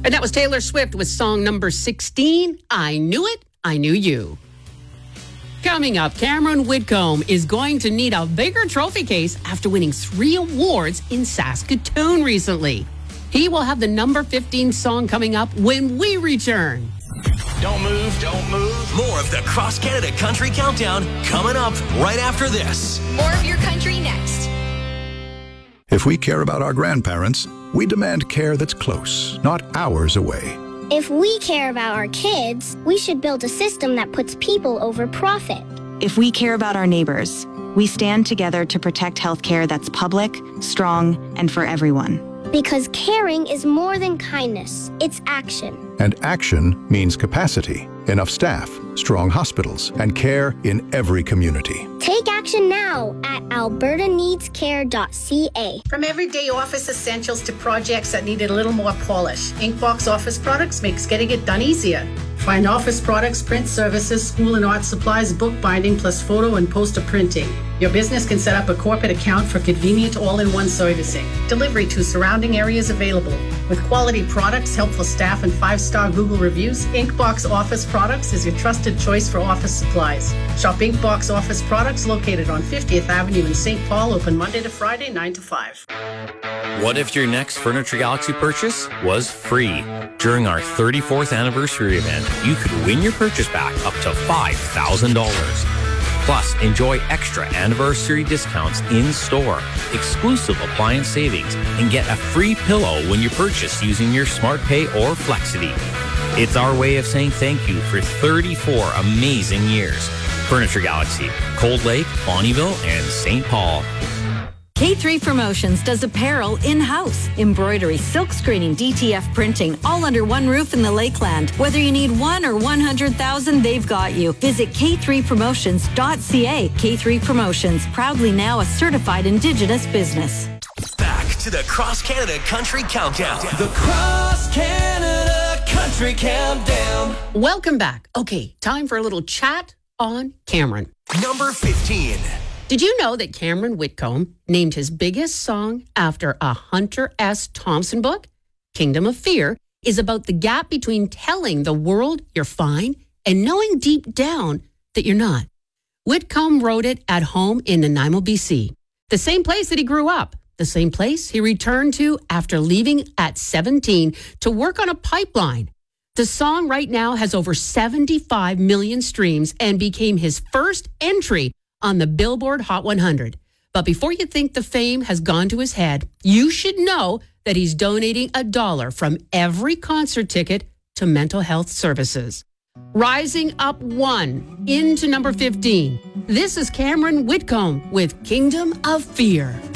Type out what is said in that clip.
And that was Taylor Swift with song number 16, I Knew It, I Knew You. Coming up, Cameron Whitcomb is going to need a bigger trophy case after winning 3 awards in Saskatoon recently. He will have the number 15 song coming up when we return. Don't move, don't move. More of the Cross Canada Country Countdown coming up right after this. More of your country next. If we care about our grandparents, we demand care that's close, not hours away. If we care about our kids, we should build a system that puts people over profit. If we care about our neighbors, we stand together to protect healthcare that's public, strong, and for everyone. Because caring is more than kindness, it's action. And action means capacity, enough staff, strong hospitals, and care in every community. Take action now at albertaneedscare.ca. From everyday office essentials to projects that needed a little more polish, Inkbox Office Products makes getting it done easier. Find office products, print services, school and art supplies, bookbinding, plus photo and poster printing. Your business can set up a corporate account for convenient all-in-one servicing. Delivery to surrounding areas available. With quality products, helpful staff, and 5-star Google reviews, Inkbox Office Products is your trusted choice for office supplies. Shop Inkbox Office Products located on 50th Avenue in St. Paul, open Monday to Friday, 9 to 5. What if your next Furniture Galaxy purchase was free? During our 34th anniversary event, you could win your purchase back up to $5,000. Plus, enjoy extra anniversary discounts in-store, exclusive appliance savings, and get a free pillow when you purchase using your SmartPay or Flexity. It's our way of saying thank you for 34 amazing years. Furniture Galaxy, Cold Lake, Bonnyville, and St. Paul. K3 Promotions does apparel in-house. Embroidery, silk screening, DTF printing, all under one roof in the Lakeland. Whether you need 1 or 100,000, they've got you. Visit k3promotions.ca. K3 Promotions, proudly now a certified Indigenous business. Back to the Cross Canada Country Countdown. The Cross Canada Country Countdown. Welcome back. Okay, time for a little chat on Cameron. Number 15. Did you know that Cameron Whitcomb named his biggest song after a Hunter S. Thompson book? Kingdom of Fear is about the gap between telling the world you're fine and knowing deep down that you're not. Whitcomb wrote it at home in Nanaimo, BC, the same place that he grew up, the same place he returned to after leaving at 17 to work on a pipeline. The song right now has over 75 million streams and became his first entry on the Billboard Hot 100. But before you think the fame has gone to his head, you should know that he's donating $1 from every concert ticket to mental health services. Rising up 1 into number 15. This is Cameron Whitcomb with Kingdom of Fear.